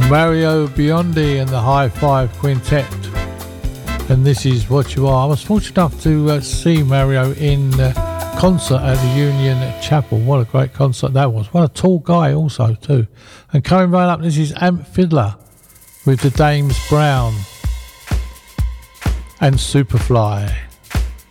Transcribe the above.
Mario Biondi and the High Five Quintet, and this is What You Are. I was fortunate enough to see Mario in concert at the Union Chapel. What a great concert that was. What a tall guy also too. And coming right up, this is Amp Fiddler with the Dames Brown and Superfly.